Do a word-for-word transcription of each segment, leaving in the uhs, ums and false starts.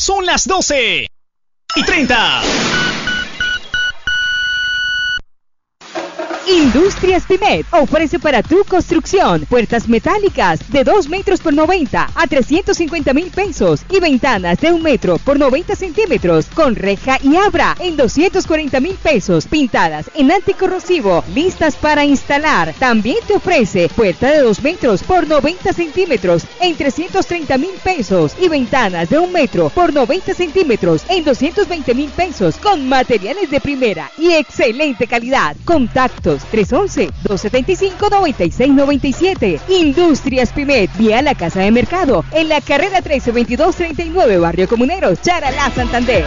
Son las doce y treinta. Industrias Pimet ofrece para tu construcción puertas metálicas de dos metros por noventa a trescientos cincuenta mil pesos y ventanas de un metro por noventa centímetros con reja y abra en doscientos cuarenta mil pesos, pintadas en anticorrosivo, listas para instalar. También te ofrece puerta de dos metros por noventa centímetros en trescientos treinta mil pesos y ventanas de un metro por noventa centímetros en doscientos veinte mil pesos con materiales de primera y excelente calidad. Contactos tres once, dos setenta y cinco, noventa y seis noventa y siete. Industrias Pimet, vía la Casa de Mercado, en la carrera trece veintidós treinta y nueve, Barrio Comuneros, Charalá, Santander.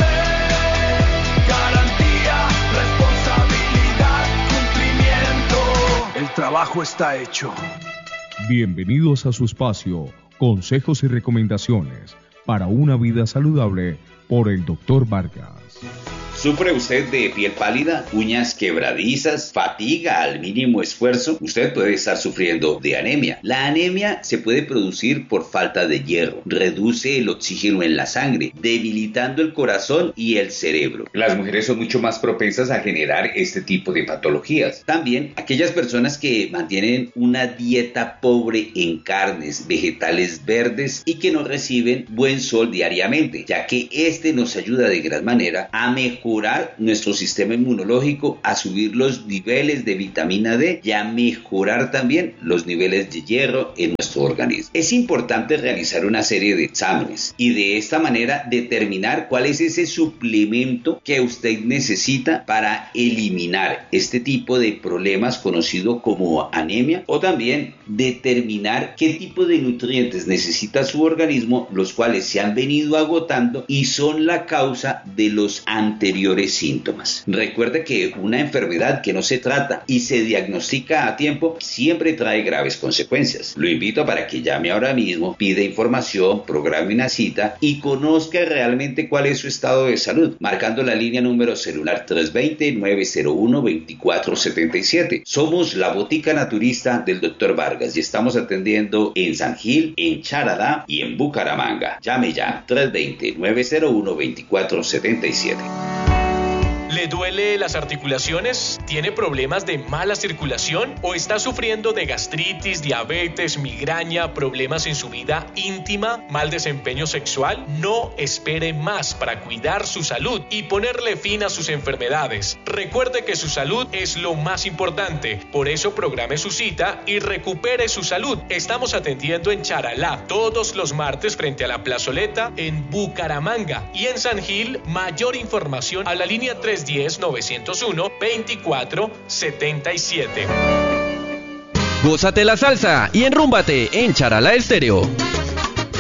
Garantía, responsabilidad, cumplimiento. El trabajo está hecho. Bienvenidos a su espacio, consejos y recomendaciones para una vida saludable por el doctor Vargas. ¿Sufre usted de piel pálida, uñas quebradizas, fatiga al mínimo esfuerzo? Usted puede estar sufriendo de anemia. La anemia se puede producir por falta de hierro, reduce el oxígeno en la sangre, debilitando el corazón y el cerebro. Las mujeres son mucho más propensas a generar este tipo de patologías. También aquellas personas que mantienen una dieta pobre en carnes, vegetales verdes y que no reciben buen sol diariamente, ya que este nos ayuda de gran manera a mejorar nuestro sistema inmunológico, a subir los niveles de vitamina D y a mejorar también los niveles de hierro en nuestro organismo. Es importante realizar una serie de exámenes y de esta manera determinar cuál es ese suplemento que usted necesita para eliminar este tipo de problemas conocido como anemia, o también determinar qué tipo de nutrientes necesita su organismo, los cuales se han venido agotando y son la causa de los anteriores síntomas. Recuerde que una enfermedad que no se trata y se diagnostica a tiempo siempre trae graves consecuencias. Lo invito para que llame ahora mismo, pida información, programe una cita y conozca realmente cuál es su estado de salud, marcando la línea número celular tres dos cero, nueve cero uno, dos cuatro siete siete. Somos la botica naturista del doctor Vargas y estamos atendiendo en San Gil, en Charalá y en Bucaramanga. Llame ya, tres dos cero, nueve cero uno, dos cuatro siete siete. ¿Le duele las articulaciones? ¿Tiene problemas de mala circulación? ¿O está sufriendo de gastritis, diabetes, migraña, problemas en su vida íntima, mal desempeño sexual? No espere más para cuidar su salud y ponerle fin a sus enfermedades. Recuerde que su salud es lo más importante. Por eso programe su cita y recupere su salud. Estamos atendiendo en Charalá todos los martes frente a la plazoleta, en Bucaramanga y en San Gil. Mayor información a la línea tres uno cero, nueve cero uno, dos cuatro siete siete. Gózate la salsa y enrúmbate en Charalá Estéreo.